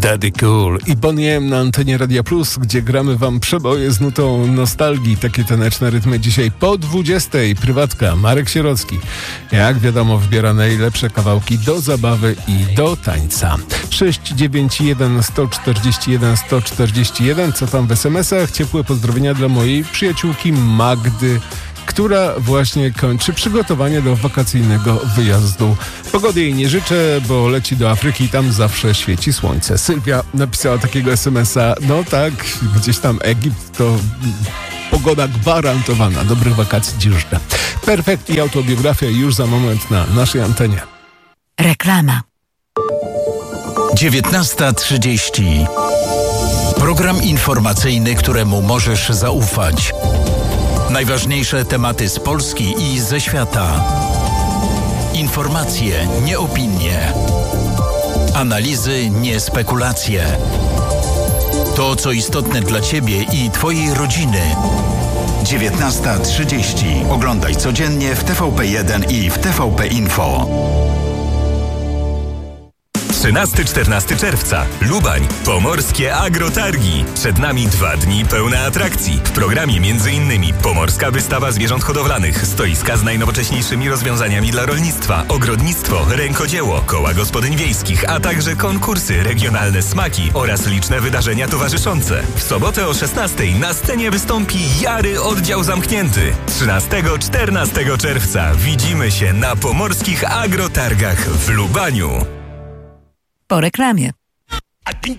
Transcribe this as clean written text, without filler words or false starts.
Daddy Cool i Bonnie M na antenie Radia Plus, gdzie gramy wam przeboje z nutą nostalgii. Takie taneczne rytmy dzisiaj po 20. Prywatka, Marek Sierocki. Jak wiadomo, wybiera najlepsze kawałki do zabawy i do tańca. 691 141 141. Co tam w SMS-ach? Ciepłe pozdrowienia dla mojej przyjaciółki Magdy, która właśnie kończy przygotowanie do wakacyjnego wyjazdu. Pogody jej nie życzę, bo leci do Afryki i tam zawsze świeci słońce. Sylwia napisała takiego SMS-a. No tak, gdzieś tam Egipt to pogoda gwarantowana. Dobrych wakacji ci życzę. Perfekt i autobiografia już za moment na naszej antenie. Reklama. 19:30. Program informacyjny, któremu możesz zaufać. Najważniejsze tematy z Polski i ze świata. Informacje, nie opinie. Analizy, nie spekulacje. To, co istotne dla Ciebie i Twojej rodziny. 19:30. Oglądaj codziennie w TVP1 i w TVP Info. 13-14 czerwca. Lubań. Pomorskie Agrotargi. Przed nami 2 dni pełne atrakcji. W programie m.in. Pomorska Wystawa Zwierząt Hodowlanych, stoiska z najnowocześniejszymi rozwiązaniami dla rolnictwa, ogrodnictwo, rękodzieło, koła gospodyń wiejskich, a także konkursy, regionalne smaki oraz liczne wydarzenia towarzyszące. W sobotę o 16 na scenie wystąpi Jary Oddział Zamknięty. 13-14 czerwca widzimy się na Pomorskich Agrotargach w Lubaniu. Po reklamie.